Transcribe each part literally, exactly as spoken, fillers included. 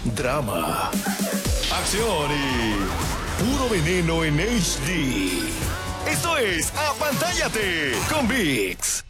drama, acción y puro veneno en H D. Esto es Apantállate con ViX.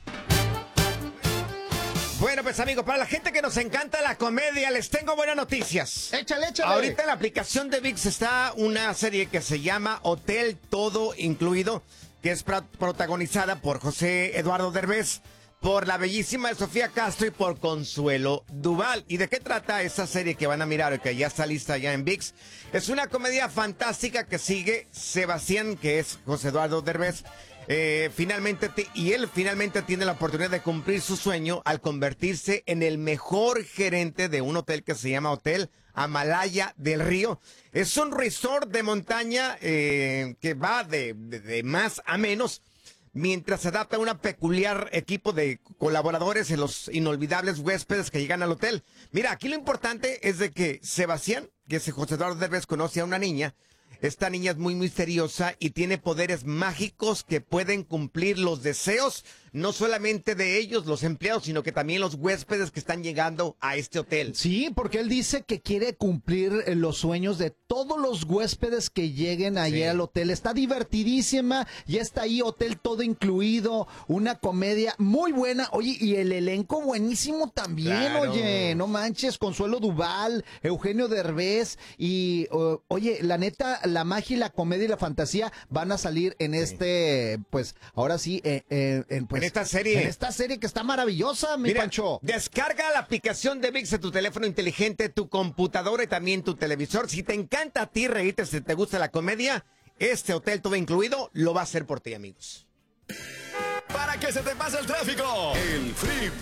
Bueno, pues amigos, para la gente que nos encanta la comedia, les tengo buenas noticias. Échale, échale. Ahorita en la aplicación de ViX está una serie que se llama Hotel Todo Incluido, que es pra- protagonizada por José Eduardo Derbez, por la bellísima Sofía Castro y por Consuelo Duval. ¿Y de qué trata esa serie que van a mirar, que ya está lista ya en ViX? Es una comedia fantástica que sigue Sebastián, que es José Eduardo Derbez. Eh, finalmente, te- y él finalmente tiene la oportunidad de cumplir su sueño al convertirse en el mejor gerente de un hotel que se llama Hotel Amalaya del Río. Es un resort de montaña eh, que va de, de, de más a menos, mientras se adapta a un peculiar equipo de colaboradores y los inolvidables huéspedes que llegan al hotel. Mira, aquí lo importante es de que Sebastián, que es José Eduardo Derbez, conoce a una niña. Esta niña es muy misteriosa y tiene poderes mágicos que pueden cumplir los deseos, no solamente de ellos, los empleados, sino que también los huéspedes que están llegando a este hotel. Sí, porque él dice que quiere cumplir eh, los sueños de todos los huéspedes que lleguen allí Sí. al hotel. Está divertidísima, ya está ahí, hotel todo incluido, una comedia muy buena. Oye, y el elenco buenísimo también, Claro. oye, no manches, Consuelo Duval, Eugenio Derbez y, uh, oye, la neta, la magia y la comedia y la fantasía van a salir en este, pues, ahora sí, eh, eh, en, pues, En esta serie. En esta serie que está maravillosa, mi Mira, Pancho. descarga la aplicación de ViX de tu teléfono inteligente, tu computadora y también tu televisor. Si te encanta a ti reírte, si te gusta la comedia, este hotel todo incluido lo va a hacer por ti, amigos. Para que se te pase el tráfico, el Free